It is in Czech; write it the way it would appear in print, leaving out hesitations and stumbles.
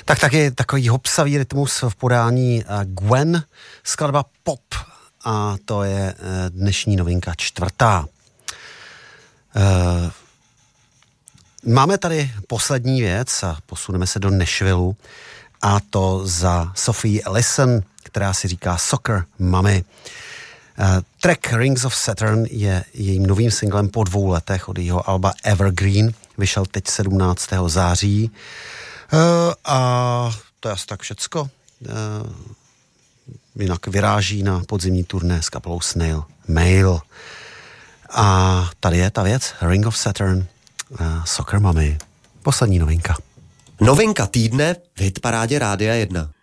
Tak taky takový hopsavý rytmus v podání Gwen, skladba Pop, a to je dnešní novinka 4. Máme tady poslední věc a posuneme se do Nashvillu, a to za Sophie Ellison, která si říká Soccer Mommy. Track Rings of Saturn je jejím novým singlem po 2 letech od jejího alba Evergreen. Vyšel teď 17. září. A to je asi tak všecko. Jinak vyráží na podzimní turné s kapelou Snail Mail. A tady je ta věc, Ring of Saturn, Soccer Mommy. Poslední novinka. Novinka týdne v hitparádě Rádia 1.